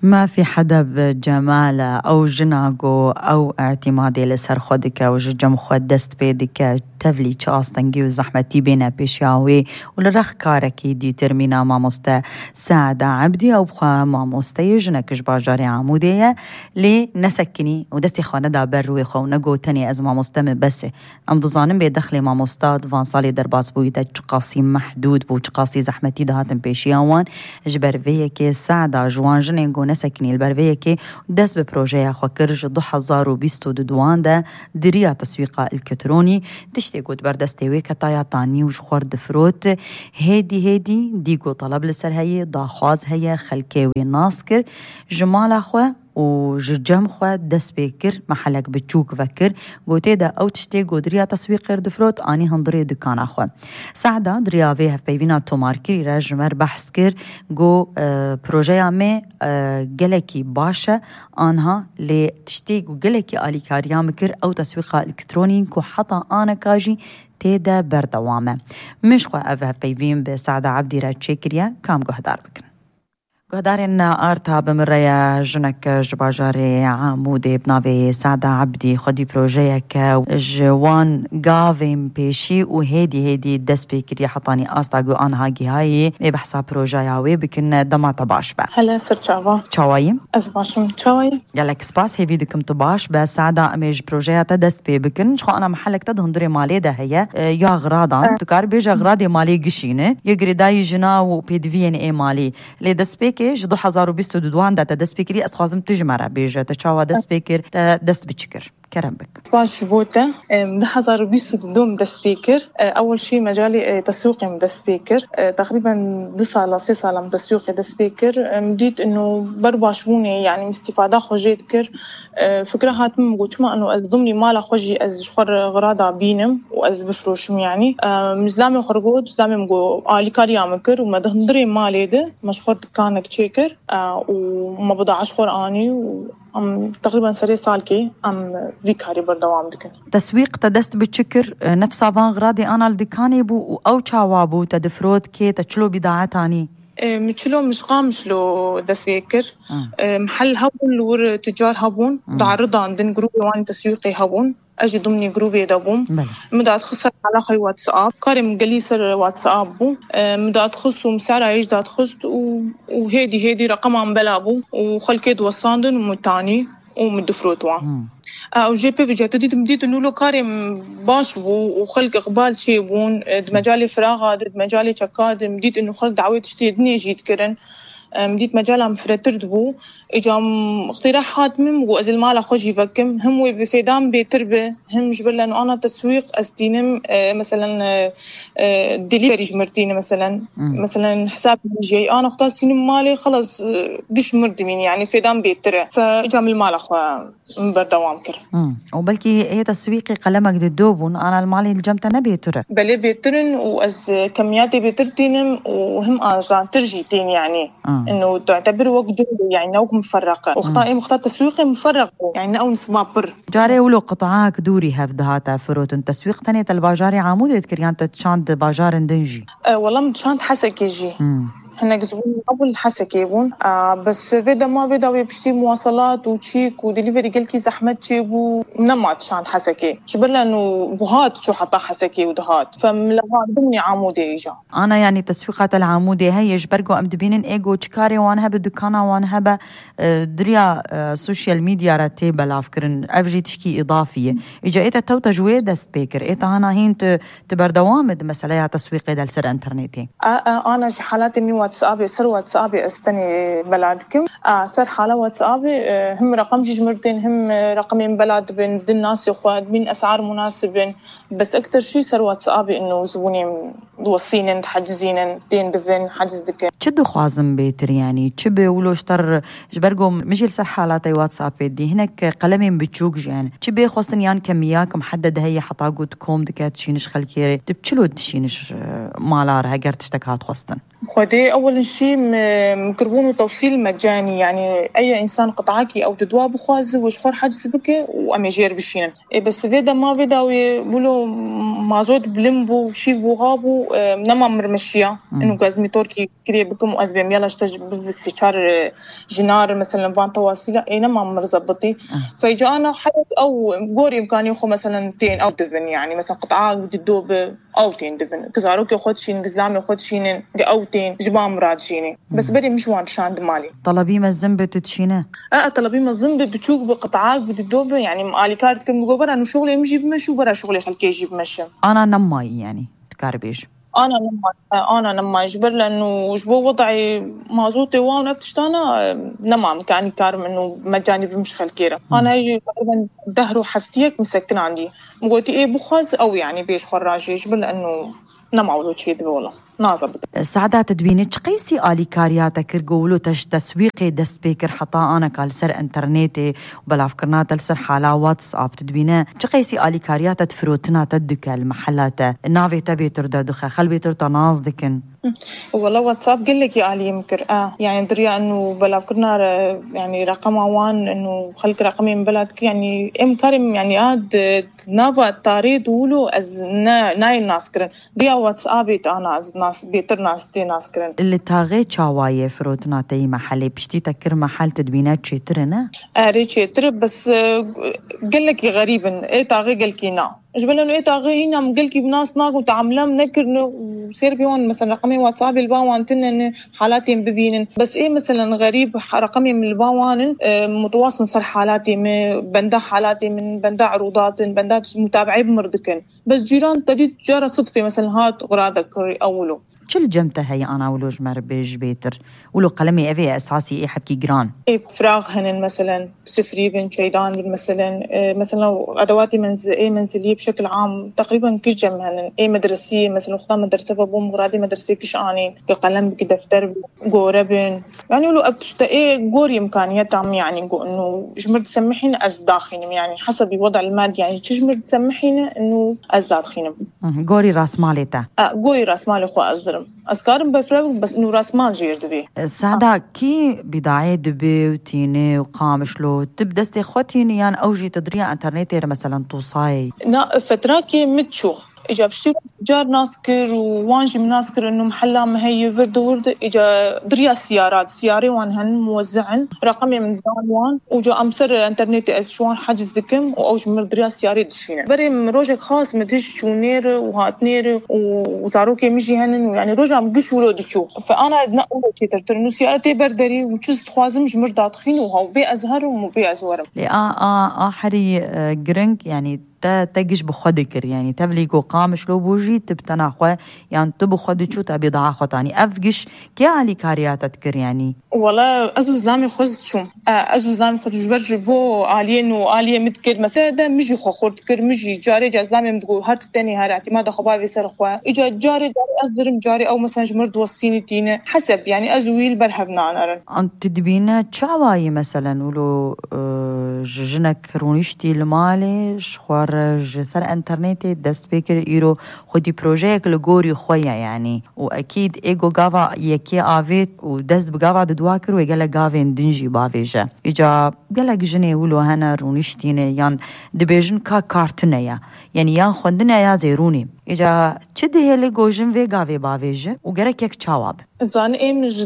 ما في حدا بجمالة أو جناغو أو اعتمادي لسر خودك أو جم خود دست بيدك تفلي چاستنگی و زحمتی بین پیشیاوی و لرخ کارکی دی ترمینا ماموستا سعد عبدی او بخوا ماموستا جنکش باجاری عمودیه لی نسکنی و دستی خانه دا بر روی خو نگو تنی از ماموستا مبسه ام دوزانم به دخل ماموستا دوان سالی در باز بویده چقاسی محدود بو چقاسی زحمتی دهاتن پیشیاوان جبرویه که سعد جوان جنگو نسکنی البرویه که دست به پروژه خو کرج 2022 ده دریا تسویق الکترونی تقول بردستوي كتايا طاني وش خورد فروت هيدي ديقو طلب لسر هي ضاخواز هي خلكيوي ناسكر جمال أخوة وجرجم خوا دست بكر محلك بتشوك فكر قوتي دا او تشتي قدريا تسويق غير دفروت اني هندري دكان اخوا سعدا دريا فيها في بيبينا توماركري راجمر بحث كر جو بروجيا مي جلكي باشا انها لي تشتي جلكي الي كاريا مكر او تسويق الكتروني كو حتى انا كاجي تيدا بردوامه مش خوا افها بيبين بسعدا عبدي راتشيكريا كام قهدار بكن قهدارين آرتا بمريا جنك جباجاري عمودي بنابي سعدا عبدي خدي بروجيك جوان قافيم بيشي وهيدي دس بيكري حطاني آستاقو آن هاقي هاي بحسا بروجياوي بكن دما تباش با هلا سر چاوا چاوايم ازباشم چاواي يالك سباس هي فيديوكم تباش بس سعدا اميج بروجياتا دس بي بكن شخو انا محلك تدهندري مالي ده هي يا غرادان تكار بيجا غرادي مالي قشينه يقري داي جنا وبيدفين اي مالي لي دس بيكي 2022 دا دست بكري أسخازم تجمرة بيجا تشاوا دست بكر دست بتشكر كرم بك باش بوتا 2022 دست بكر أول شيء مجالي تسويقي دست بكر تقريبا 2 سال 3 سال تسويقي دست بكر مديت إنه برباش بوني يعني استفادة خجيت كر فكرة هات من قوتما إنه أزضمني مالا خجي أز شخر غرادة بينم وأز بفروشم يعني مزلامي خرجود مزلامي مقو آلي كاريا مكر وما دهندري مالي ده مشخور كانك تشيكر وما بضاعش خور آني تقريبا 3 سال كي فيكاري بردوام دكن تسويق تدست بتشكر نفس عفان غرادي أنا الدكاني بو أو شاوابو تدفروت كي تشلو بضاعتاني متشلو مش قامشلو دسيكر محل هبون لور تجار هبون تعرض عندن جروبي واني تسويقي هبون أجي ضمني جروبي دابون مدة تخسر على خي واتساب كارم جليسر واتساب بو مدة تخص ومسعر عيش دا تخص وهيدي رقم عم بلابو وخلكيد وصاندن ومتاني ومدفروتوان وجي بي في جات ديت انه لو كارم باش بو وخلق اقبال شي بون مجالي فراغ مجالي شكاد مديت انه خلق دعوه تشتي دني جيت كرن مديت مجالها مفرتر بو اجام اقتراحات من وازل مالا خوش يفكم هم بفيدام بتربه هم جبل لانه انا تسويق استينم مثلا ديليفري جمرتيني مثلا حساب جاي انا اختار سينم مالي خلص دش مردمين يعني فيدام بيتر فاجام المال اخو من دوام كر وبلكي هي تسويقي قلمك ددوبون انا المالي الجمته نبيتر بلي بيترن واز كمياتي بيترتينم وهم ازان ترجيتين يعني انه تعتبر وقت يعني نوع مفرقه مختار تسويقي مفرق يعني او نسمابر جاري ولو قطعاك دوري هفدهاتا فروت تسويق تانية الباجاري عمود تكريان تشاند باجار دنجي والله متشاند حسكي جي هنا جزبون قبل حسكيبون بس فيدا ما فيدا ويبشتي مواصلات وتشيك وديليفري قلكي زحمة تشيبو نمات شان حسكي شبرنا انه بهات شو حطا حسكي ودهات فملغا ضمني عمودي اجا انا يعني تسويقات العمودي هي جبرقو ام دبينن ايجو تشكاري وانها بدكانا وانها دريا سوشيال ميديا راتي بلافكرن افجي تشكي اضافيه اجا ايتا تو تجوي دست بيكر ايتا هنا هين تبردوامد مساله تسويقي دال سر انترنتي انا حالاتي واتسابي سر واتسابي استني بلادكم سر حالة واتسابي هم رقم جمرتين هم رقمين بلاد بين الناس يخواد من أسعار مناسبين بس أكتر شيء سر واتسابي إنه زبوني وصينن حجزينن دين دفن حجز دكين شدو خوازم بيتر يعني شبه ولو شتر جبرقو مجي لسر حالاتي واتسابي دي هناك قلمين بتشوك يعني شبه خوصن يعني كمياك محدد هي حطاقو تكوم دكات شينش خلكيري تبتشلو تشينش مالار هاجر تشتكات خوصن خدي أول شيء مكربون وتوصيل مجاني، يعني أي إنسان قطعكي أو تدوا بخواز وشخور حاجز بك وأميجير بشين. بس فيدا ما فيدا ويقولوا ما زود بلمبو وشي بوغابو نما مرمشيا إنه غازمي توركي كريه بكم وأزبيم يلا اشتج بالسيشار جنار مثلا فان تواصيلا نما مرزبطي. فيجا أنا حدث أو غوري إمكاني يخو مثلا تين أو دفن، يعني مثلا قطعة وددوب أو تين دفن كزاروك ياخد شين قزلام ياخد شين أو تين جبام مراد شيني بس بدي مش وان شاند مالي طلبي ما الزنبة تتشينه طلبي ما الزنبة بتشوك بقطعات بددوب، يعني مالي كارت كم جوبر أنه شغلي مش بمشي برا شغلي خلكي يجيب مشي. أنا نماي يعني تكاربيش أنا لما يجبر لأنه جبو وضعي مازوتي وانا بتشتانا نمام كاني كارم إنه مجاني بمش خلكيرة. أنا يجي تقريبا دهرو حفتيك مسكن عندي مقولتي بخاز أو يعني بيش خراجي يجبر لأنه نماولو شيء دبولا نازبط. سعادة تدبيني قيسي آلي كارياتا كرقولو تسويقي دست بيكر حتى أنا كالسر انترنتي وبلا فكرنا تلسر حالا واتساب تدبينه قيسي آلي كارياتا تفروتنا تدك المحلات نافي تبي تردا دخا خلبي ترتا نازدكن والله واتساب قل لك يا آلي يمكر يعني دريا إنه بلا فكرنا يعني رقم وان إنه خلق رقمي من بلدك يعني كارم يعني عاد نافا تاريد ولو از ناي ناس كرن دريا واتسابي أنا از ناس بيتر ناس تي ناس كرن اللي تاغي شاوايه فروتنا تي محلي بشتي تكر محل تدبينات شيترنا ريتشيتر بس قل لك غريبا تاغي قل كينا جبل انه تاغي هنا مقلكي بناس ناق وتعاملام نكر وصير بيون مثلا رقمي واتساب الباوان تنن حالاتي ببينن بس مثلا غريب رقمي من الباوان متواصل صار حالاتي بندا حالاتي من بندا عروضات بندات متابعي بمردكن بس جيران تدي جاره صدفه مثلا هات غرادك اولو شل جمتها هي أنا ولوج مربيج بيتر ولو قلمي أبي أساسي حكي جران فراغ هنن مثلا سفري بن شيدان مثلا أدواتي منزلية بشكل عام تقريبا كش جم هنن مدرسية مثلا وقتا مدرسة بابوم غرادي مدرسية كش آنين كقلم كدفتر جوربن يعني ولو أبتشتا جوري إمكانيات عم يعني إنه جمر تسمحين أزداخين يعني حسب الوضع المادي يعني تجمر تسمحين إنه أزداخين جوري راس مالي تا جوري راس مالي خو أذكارم بفرق بس إنه راس مال جير دبي. سعدا كي بداية دبي وتيني وقامش لو تبدأ استخوتيني يعني أوجي تدريا انترنتي مثلا توصاي. نا فترة كي متشو إجا بشتري جار ناسكر ووانجي مناسكر إنه محلا ما هي ورد إجا دريا سياري وانهن موزعن رقمي من دانوان وجا أمسر انترنتي أشوان حجز دكم وأوج مردريا سياري دشينه بري مروجك خاص مدهش شونير وهاتنير وزاروكي مجي هنن يعني روجا مقش ولو دشو فأنا نقول شيء ترتر إنه سيارتي بردري وشز تخوازم جمر داتخين وهاو بي أزهر ومبي أزورم. حري جرينك يعني تجش بخدكر يعني تبليكو قامش لو بوجي تبتنا خو يعني تبو خدشو تبي ضاع خطاني افجش كي علي كاريات تذكر يعني والله ازوز لامي خذ ازوز لامي خذ برج بو علين وعليه متكر مثلا ده مجي خورد كر مجي جاري جازلامي متقول هات الثاني هار اعتماد خبابي سر خو اجا جاري ازرم جاري او مثلا جمرد وصيني تينا حسب يعني ازويل برهبنا انا انت تدبينا تشاواي مثلا ولو جنك رونيشتي المالي شخوار سر انترنتي دست بيكر ايرو خدي بروجيك لغوري خويا يعني واكيد ايجو غافا يكي افيت ودست بغافا دواكر ويقال غافين دنجي بافيجا اجا قال جني ولو هنا رونيشتينه يعني دبيجن كارتنيا يعني يا خندنا يا زيروني اجا تشدي هلي جوجن في غافي بافيجا وغرك يك تشاواب زان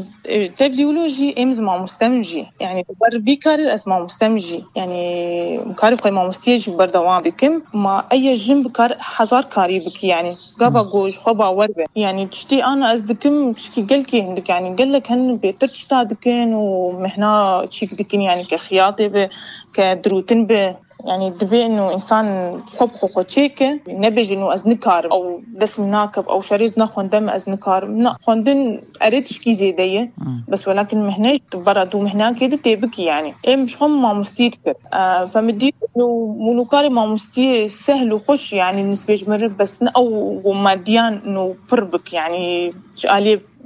تفليولوجي ما مستمجي يعني بر فيكار اسمه مستمجي يعني مكارف ما مستيج بردوام بكم ما اي جنب كار حزار كاري بك يعني غابا جوج خبا وربه يعني تشتي انا ازدكم تشكي قلكي عندك يعني قال لك هن بيتر تشتادكن ومهنا تشيك دكن يعني كخياطه كدروتن يعني دبي إنه إنسان خب خوتشيك نبيج إنه أزنكار أو دسم ناكب أو شريز نخون دم أزنكار خندن أريدش كي زيدية بس ولكن مهناش بردو مهنا كده تبكي يعني مش هم ما مستيتك فمدي إنه مونوكاري ما مستي سهل وخش يعني نسبة جمرة بس أو ماديان إنه بربك يعني عليه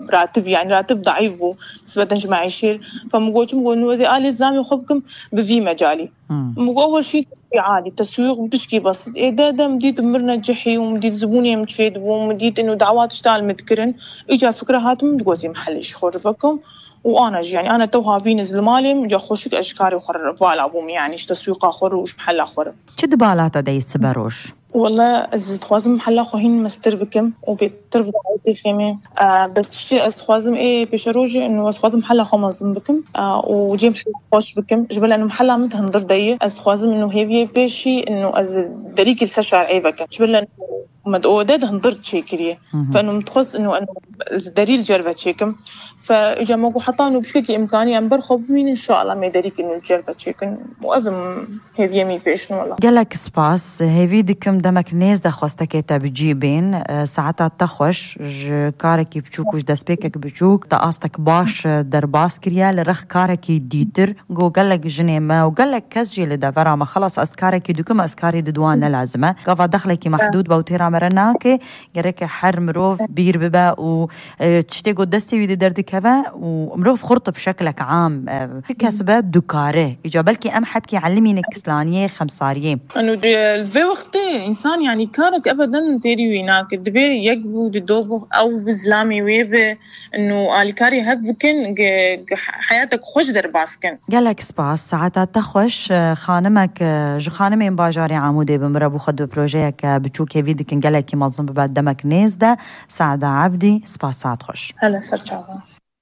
راتب يعني راتب ضعيف بو نسبة جماعي شير فمقول إنه إذا آل إسلامي خبكم بفي مجالي أول شيء عادي تسويق بشكي بسيط ده مديد مرنا جحي ومديد زبوني متشيد ومديد إنه دعوات اشتغل متكرن إجا فكرة هات من تقوزي محل يشخور فكم وأنا يعني أنا توها في نزل مالي مجا خوشك أشكاري وخر فالا بوم يعني إيش تسويق آخر وإيش محل آخر. شد بالات داي سبروش؟ والله أزتخوازم محل آخرين مستر بكم وبيتر بدعوتي خيمة بس تشتي أزتخوازم إيه بيشروجي إنه أزتخوازم محل خمسين بكم وجي محل خوش بكم جبل إنه محل عم تهندر داي أزتخوازم إنه هي بيشي إنه أز دريك السشار أي بكم جبل إنه مدقودة هندرت شيء كريه فإنه متخص إنه الدليل جربت شيكم فإجا موجو حتى إنه بشكل إمكاني أمبر خب مين إن شاء الله ما يدريك إنه جربت شيكم وأذم هذي مي بيشن والله. جالك سباس هذي دكم دمك ناس دخواستك تبجيبين ساعات تخوش كارك بتشوك وش دسبيكك بتشوك تقاستك باش درباس كريا لرخ كارك ديتر جو جالك جنيمة وجالك كسجي لدفرة ما خلص أسكارك دكم أسكاري ددوان لازمة قفا دخلك محدود بوتيرا مرناكي جرك حر مروف بير ببا وتشتيقو دستي ويدي دردي كذا ومروف خرط بشكلك عام كسبات دكاره إجابلكي أم حبكي علمينك كسلانية خمسارية أنه في وقت إنسان يعني كارك أبدا تيري ويناك دبي يجبو ددوبو أو بزلامي ويب إنه آلكاري هبكن حياتك خوش درباسكن. قالك سباس ساعات تخوش خانمك جو خانمين باجاري عمودي بمربو خدو بروجيك بتشوك فيديك قالك يمظم ببعد دمك نيزدا سعدة عبدي سباس ساعت خوش. هلا سرچاوا.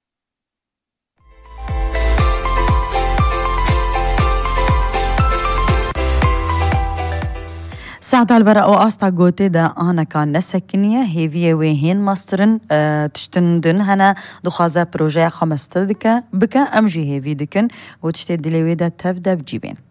ساعة البراء واسطة قوتي دا أنا كان نسكنية هيفية وهين مصرن تشتندن هنا دخازة بروجي 5 بكا أمجي هيفي دكن وتشتد دليويدا تبدا بجيبين.